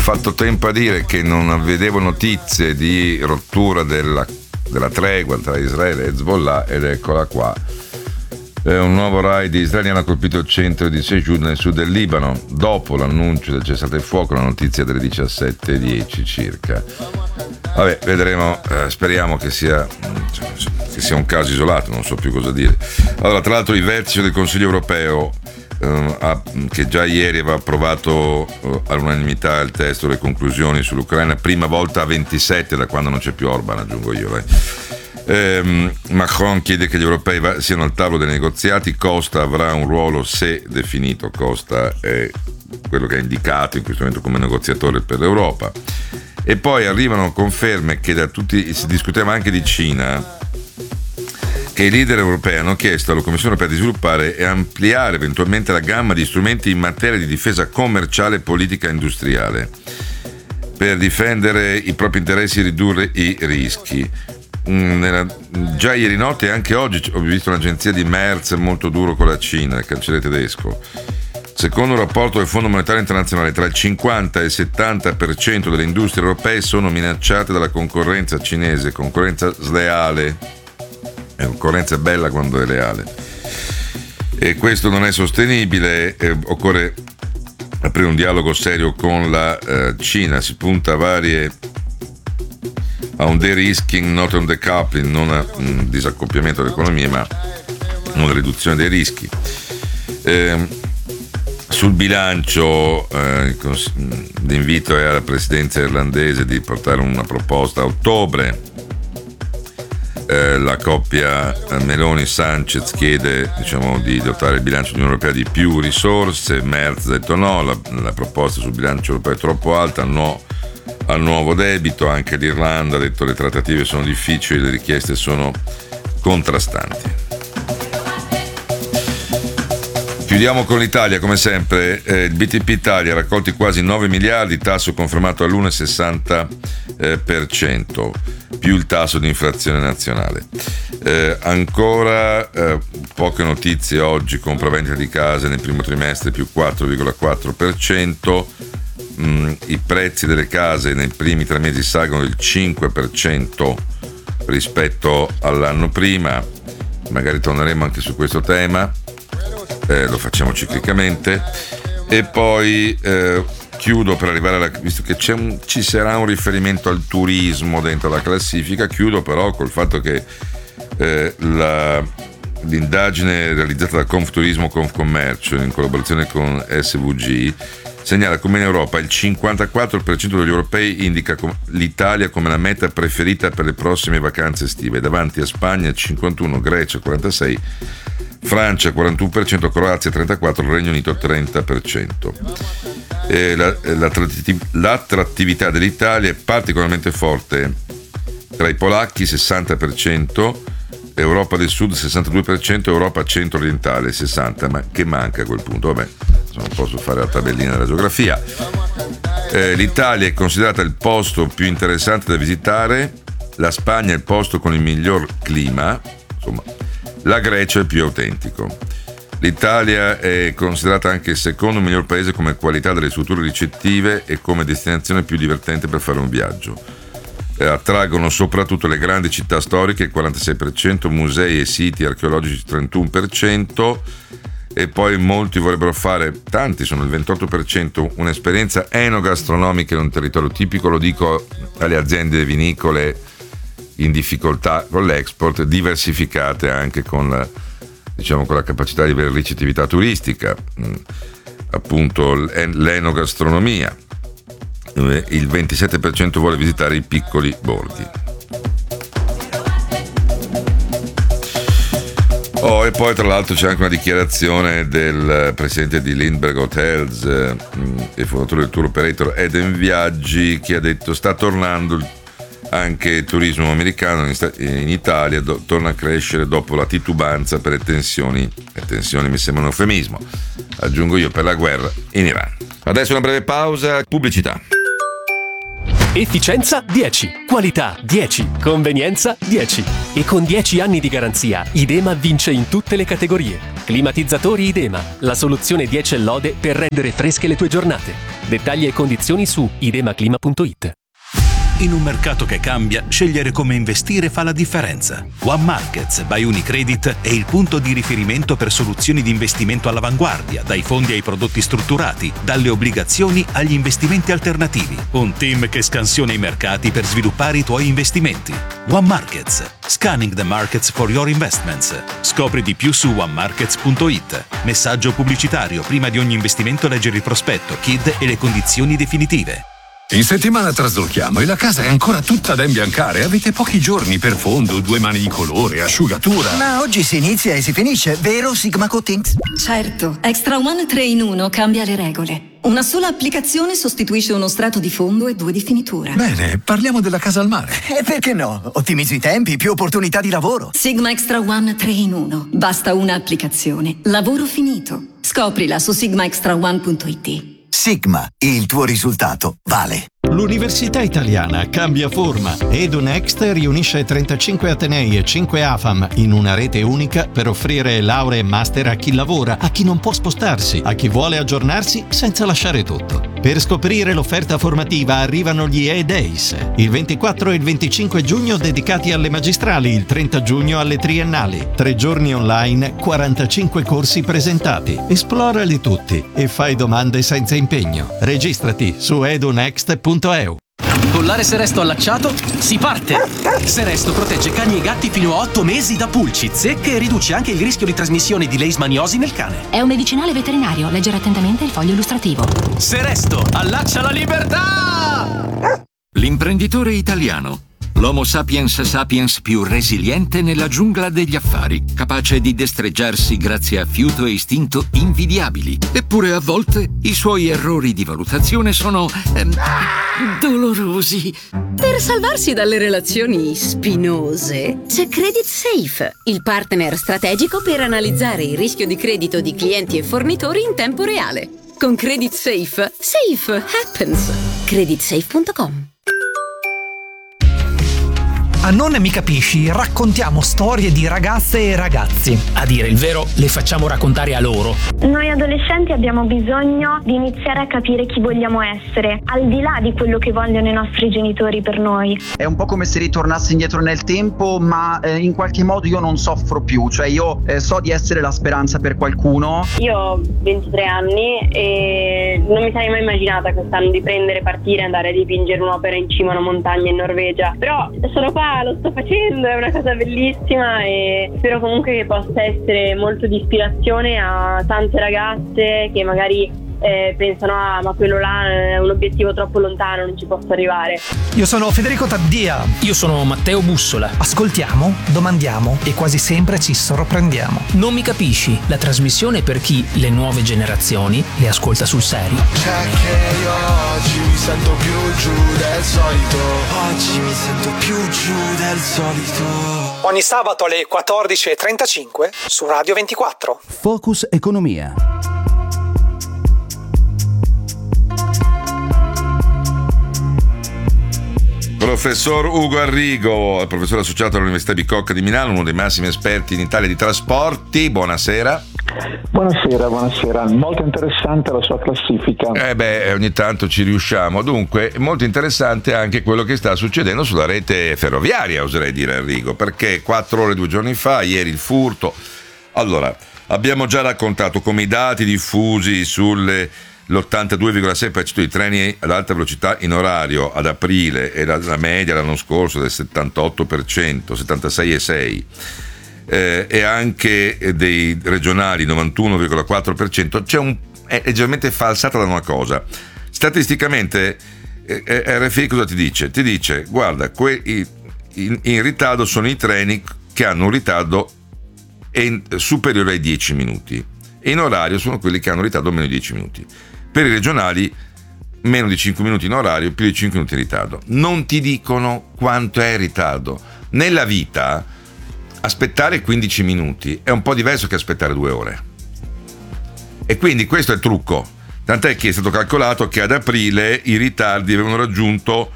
fatto tempo a dire che non vedevo notizie di rottura della tregua tra Israele e Hezbollah, ed eccola qua. Un nuovo raid israeliano ha colpito il centro di Sejud nel sud del Libano dopo l'annuncio del cessate il fuoco, la notizia delle 17:10 circa. Vabbè, vedremo, speriamo che sia un caso isolato, non so più cosa dire. Allora, tra l'altro, il vertice del Consiglio europeo, che già ieri aveva approvato all'unanimità il testo, le conclusioni sull'Ucraina, prima volta a 27 da quando non c'è più Orban, aggiungo io. Macron chiede che gli europei siano al tavolo dei negoziati. Costa avrà un ruolo se definito. Costa è quello che è indicato in questo momento come negoziatore per l'Europa. E poi arrivano conferme che da tutti si discuteva anche di Cina, che i leader europei hanno chiesto alla Commissione europea di sviluppare e ampliare eventualmente la gamma di strumenti in materia di difesa commerciale e politica industriale per difendere i propri interessi e ridurre i rischi. Già ieri notte e anche oggi ho visto un'agenzia di Merz molto duro con la Cina, il cancelliere tedesco. Secondo un rapporto del Fondo Monetario Internazionale, tra il 50 e il 70% delle industrie europee sono minacciate dalla concorrenza cinese, concorrenza sleale. Concorrenza è bella quando è leale, e questo non è sostenibile. Occorre aprire un dialogo serio con la Cina. Si punta a un de-risking, not un decoupling, non a un disaccoppiamento dell'economia, ma una riduzione dei rischi. Sul bilancio l'invito è alla presidenza irlandese di portare una proposta a ottobre. La coppia Meloni-Sanchez chiede, di dotare il bilancio dell'Unione Europea di più risorse. Merz ha detto no, la proposta sul bilancio europeo è troppo alta, no al nuovo debito. Anche l'Irlanda ha detto le trattative sono difficili, le richieste sono contrastanti. Chiudiamo con l'Italia, come sempre. Il BTP Italia ha raccolti quasi 9 miliardi, tasso confermato all'1,60%, più il tasso di inflazione nazionale. Ancora poche notizie oggi: compravendita di case nel primo trimestre più 4,4%, i prezzi delle case nei primi 3 mesi salgono del 5% rispetto all'anno prima. Magari torneremo anche su questo tema. Lo facciamo ciclicamente. E poi chiudo per arrivare visto che ci sarà un riferimento al turismo dentro la classifica, chiudo però col fatto che l'indagine realizzata da Confturismo Confcommercio in collaborazione con SVG segnala come in Europa il 54% degli europei indica l'Italia come la meta preferita per le prossime vacanze estive, davanti a Spagna 51%, Grecia 46%, Francia 41%, Croazia 34%, Regno Unito 30%. L'attrattività dell'Italia è particolarmente forte tra i polacchi 60%, Europa del Sud 62%, Europa centro-orientale 60%, ma che manca a quel punto? Vabbè, non posso fare la tabellina della geografia. L'Italia è considerata il posto più interessante da visitare, la Spagna è il posto con il miglior clima, insomma, la Grecia è il più autentico. L'Italia è considerata anche il secondo miglior paese come qualità delle strutture ricettive e come destinazione più divertente per fare un viaggio. Attraggono soprattutto le grandi città storiche, il 46%, musei e siti archeologici 31%, e poi molti vorrebbero fare, tanti sono il 28%, un'esperienza enogastronomica in un territorio tipico. Lo dico alle aziende vinicole in difficoltà con l'export, diversificate anche con la capacità di avere ricettività turistica, appunto l'enogastronomia. Il 27% vuole visitare i piccoli borghi. E poi tra l'altro c'è anche una dichiarazione del presidente di Lindbergh Hotels e fondatore del tour operator Eden Viaggi, che ha detto sta tornando anche il turismo americano in Italia, torna a crescere dopo la titubanza per le tensioni mi sembra un eufemismo, aggiungo io, per la guerra in Iran. Adesso una breve pausa, pubblicità. Efficienza 10, qualità 10, convenienza 10. E con 10 anni di garanzia, Idema vince in tutte le categorie. Climatizzatori Idema, la soluzione 10 lode per rendere fresche le tue giornate. Dettagli e condizioni su idemaclima.it. In un mercato che cambia, scegliere come investire fa la differenza. One Markets by Unicredit è il punto di riferimento per soluzioni di investimento all'avanguardia, dai fondi ai prodotti strutturati, dalle obbligazioni agli investimenti alternativi. Un team che scansiona i mercati per sviluppare i tuoi investimenti. One Markets. Scanning the markets for your investments. Scopri di più su onemarkets.it. Messaggio pubblicitario. Prima di ogni investimento leggere il prospetto, KID e le condizioni definitive. In settimana traslochiamo e la casa è ancora tutta da imbiancare. Avete pochi giorni per fondo, 2 mani di colore, asciugatura. Ma oggi si inizia e si finisce, vero Sigma Coatings? Certo, Extra One 3 in 1 cambia le regole. Una sola applicazione sostituisce uno strato di fondo e 2 di finitura. Bene, parliamo della casa al mare. E perché no? Ottimizzi i tempi, più opportunità di lavoro. Sigma Extra One 3 in 1. Basta una applicazione. Lavoro finito. Scoprila su sigmaextraone.it. Sigma, il tuo risultato vale. L'Università Italiana cambia forma. EduNext riunisce 35 atenei e 5 AFAM in una rete unica per offrire lauree e master a chi lavora, a chi non può spostarsi, a chi vuole aggiornarsi senza lasciare tutto. Per scoprire l'offerta formativa arrivano gli E-Days, il 24 e il 25 giugno dedicati alle magistrali, il 30 giugno alle triennali. 3 giorni online, 45 corsi presentati. Esplorali tutti e fai domande senza impegno. Registrati su edunext.eu. Collare Seresto allacciato, si parte! Seresto protegge cani e gatti fino a 8 mesi da pulci, zecche e riduce anche il rischio di trasmissione di leishmaniosi nel cane. È un medicinale veterinario, leggere attentamente il foglio illustrativo. Seresto, allaccia la libertà! L'imprenditore italiano. L'Homo sapiens sapiens più resiliente nella giungla degli affari, capace di destreggiarsi grazie a fiuto e istinto invidiabili. Eppure a volte i suoi errori di valutazione sono dolorosi. Per salvarsi dalle relazioni spinose, c'è Credit Safe, il partner strategico per analizzare il rischio di credito di clienti e fornitori in tempo reale. Con Credit Safe, safe happens. Creditsafe.com. A Non mi capisci raccontiamo storie di ragazze e ragazzi. A dire il vero, le facciamo raccontare a loro. Noi adolescenti abbiamo bisogno di iniziare a capire chi vogliamo essere, al di là di quello che vogliono i nostri genitori per noi. È un po' come se ritornassi indietro nel tempo, ma in qualche modo io non soffro più, cioè io so di essere la speranza per qualcuno. Io ho 23 anni e non mi sarei mai immaginata quest'anno di partire e andare a dipingere un'opera in cima a una montagna in Norvegia, però sono qua, lo sto facendo, è una cosa bellissima e spero comunque che possa essere molto di ispirazione a tante ragazze che magari pensano ma quello là è un obiettivo troppo lontano, non ci posso arrivare. Io sono Federico Taddia. Io sono Matteo Bussola. Ascoltiamo, domandiamo e quasi sempre ci sorprendiamo. Non mi capisci, la trasmissione per chi le nuove generazioni le ascolta sul serio. C'è che io oggi mi sento più giù del solito. Oggi mi sento più giù del solito. Ogni sabato alle 14:35 su Radio 24. Focus Economia. Professor Ugo Arrigo, professore associato all'Università Bicocca di Milano, uno dei massimi esperti in Italia di trasporti. Buonasera. Buonasera. Molto interessante la sua classifica. Ogni tanto ci riusciamo. Dunque, molto interessante anche quello che sta succedendo sulla rete ferroviaria, oserei dire, Arrigo, perché 4 ore 2 giorni fa, ieri il furto. Allora, abbiamo già raccontato come i dati diffusi l'82,6% di treni ad alta velocità in orario ad aprile e la media l'anno scorso del 78%, 76,6%, e anche dei regionali 91,4%, è leggermente falsata da una cosa. Statisticamente RFI cosa ti dice? Ti dice, guarda, in ritardo sono i treni che hanno un ritardo superiore ai 10 minuti e in orario sono quelli che hanno un ritardo meno di 10 minuti. Per i regionali meno di 5 minuti in orario, più di 5 minuti in ritardo. Non ti dicono quanto è il ritardo. Nella vita aspettare 15 minuti è un po' diverso che aspettare 2 ore. E quindi questo è il trucco. Tant'è che è stato calcolato che ad aprile i ritardi avevano raggiunto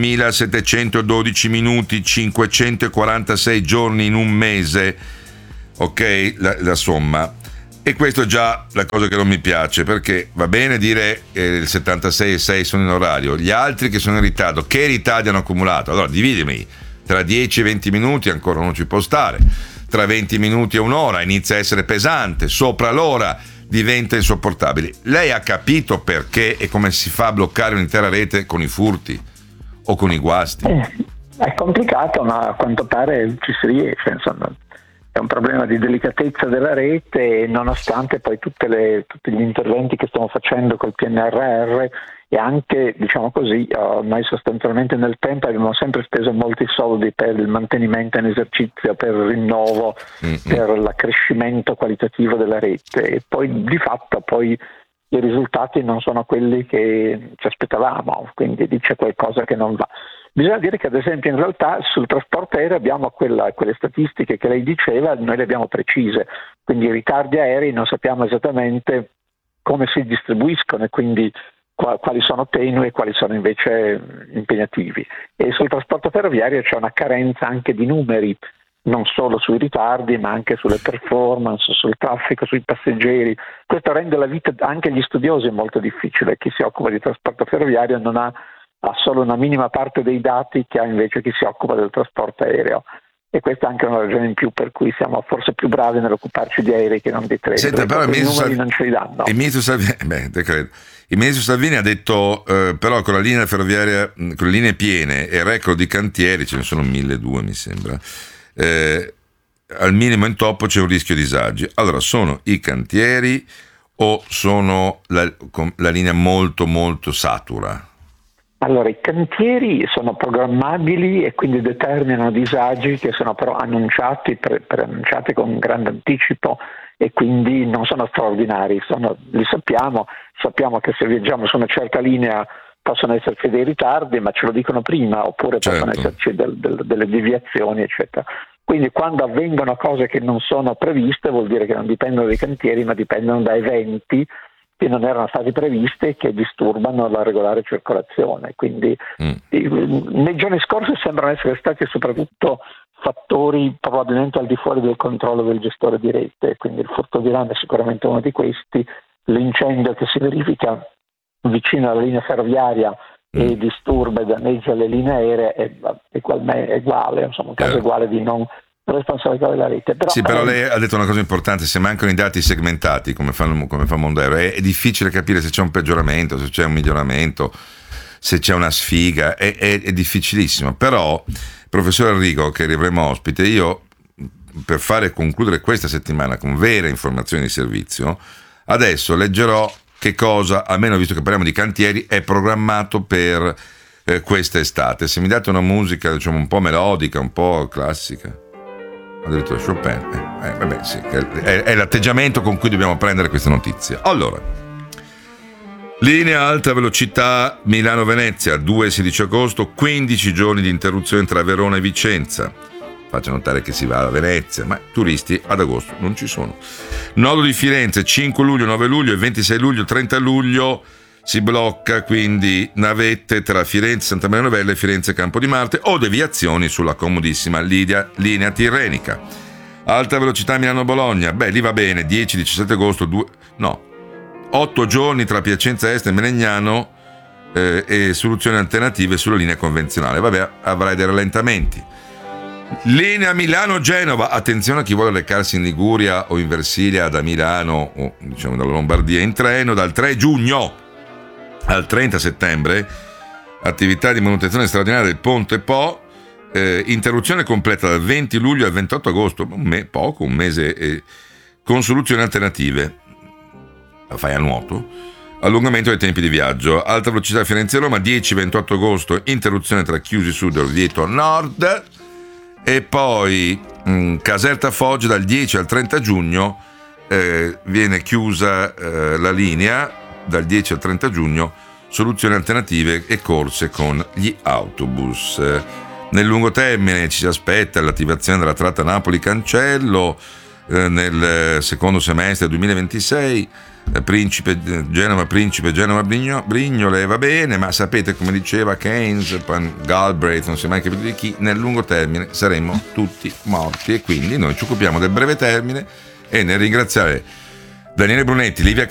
785.712 minuti, 546 giorni in un mese. ok, la somma. E questo è già la cosa che non mi piace, perché va bene dire il 76,6 sono in orario, gli altri che sono in ritardo, che ritardi hanno accumulato? Allora dividimi, tra 10 e 20 minuti ancora non ci può stare, tra 20 minuti e un'ora inizia a essere pesante, sopra l'ora diventa insopportabile. Lei ha capito perché e come si fa a bloccare un'intera rete con i furti o con i guasti? È complicato, ma a quanto pare ci si riesce, insomma. È un problema di delicatezza della rete, e nonostante poi tutti gli interventi che stiamo facendo col PNRR e anche, diciamo così, ormai sostanzialmente nel tempo abbiamo sempre speso molti soldi per il mantenimento in esercizio, per il rinnovo, per l'accrescimento qualitativo della rete, e poi di fatto poi i risultati non sono quelli che ci aspettavamo, quindi dice qualcosa che non va. Bisogna dire che ad esempio in realtà sul trasporto aereo abbiamo quelle statistiche che lei diceva, noi le abbiamo precise, quindi i ritardi aerei non sappiamo esattamente come si distribuiscono e quindi quali sono tenui e quali sono invece impegnativi. E sul trasporto ferroviario c'è una carenza anche di numeri, non solo sui ritardi ma anche sulle performance, sul traffico, sui passeggeri. Questo rende la vita anche agli studiosi molto difficile. Chi si occupa di trasporto ferroviario non ha solo una minima parte dei dati che ha invece chi si occupa del trasporto aereo, e questa è anche una ragione in più per cui siamo forse più bravi nell'occuparci di aerei che non di treni. Senta, però i numeri non ce li danno. Il ministro Salvini ha detto però con la linea ferroviaria, con le linee piene e record di cantieri, ce ne sono 1.200 mi sembra, al minimo in toppo c'è un rischio disagi. Allora, sono i cantieri o sono la linea molto molto satura? Allora, i cantieri sono programmabili e quindi determinano disagi che sono però annunciati, preannunciati con grande anticipo, e quindi non sono straordinari, li sappiamo che se viaggiamo su una certa linea possono esserci dei ritardi, ma ce lo dicono prima, oppure possono esserci delle deviazioni, eccetera. Quindi quando avvengono cose che non sono previste vuol dire che non dipendono dai cantieri, ma dipendono da eventi che non erano stati previsti e che disturbano la regolare circolazione. Quindi nei giorni scorsi sembrano essere stati soprattutto fattori probabilmente al di fuori del controllo del gestore di rete, quindi il furto di rame è sicuramente uno di questi, l'incendio che si verifica vicino alla linea ferroviaria e disturba e danneggia le linee aeree è uguale, insomma un caso uguale di non responsabilità della rete. Però lei ha detto una cosa importante: se mancano i dati segmentati come fa Mondero è difficile capire se c'è un peggioramento, se c'è un miglioramento, se c'è una sfiga, è difficilissimo. Però, professor Arrigo, che riavremo ospite, io per fare concludere questa settimana con vere informazioni di servizio, adesso leggerò che cosa, almeno visto che parliamo di cantieri, è programmato per questa estate. Se mi date una musica, diciamo, un po' melodica, un po' classica. Addirittura Chopin, vabbè, sì, è l'atteggiamento con cui dobbiamo prendere questa notizia. Allora, linea alta velocità Milano-Venezia, 2-16 agosto, 15 giorni di interruzione tra Verona e Vicenza. Faccio notare che si va a Venezia, ma turisti ad agosto non ci sono. Nodo di Firenze, 5 luglio, 9 luglio e 26 luglio, 30 luglio si blocca, quindi navette tra Firenze, Santa Maria Novella e Firenze Campo di Marte, o deviazioni sulla comodissima linea tirrenica. Alta velocità Milano-Bologna, lì va bene, 10-17 agosto, 8 giorni tra Piacenza Est e Melegnano, e soluzioni alternative sulla linea convenzionale. Avrai dei rallentamenti. Linea Milano-Genova, attenzione a chi vuole recarsi in Liguria o in Versilia da Milano o diciamo dalla Lombardia in treno, dal 3 giugno al 30 settembre, attività di manutenzione straordinaria del Ponte Po, interruzione completa dal 20 luglio al 28 agosto, un mese, con soluzioni alternative. La fai a nuoto. Allungamento dei tempi di viaggio. Alta velocità Firenze-Roma, 10-28 agosto, interruzione tra Chiusi Sud e Orvieto Nord. E poi Caserta-Foggia dal 10 al 30 giugno viene chiusa la linea, dal 10 al 30 giugno, soluzioni alternative e corse con gli autobus. Nel lungo termine ci si aspetta l'attivazione della tratta Napoli-Cancello nel secondo semestre 2026, Principe, Genova, Brignole, va bene, ma sapete, come diceva Keynes, Galbraith, non si è mai capito di chi, nel lungo termine saremmo tutti morti, e quindi noi ci occupiamo del breve termine, e nel ringraziare Daniele Brunetti, Livia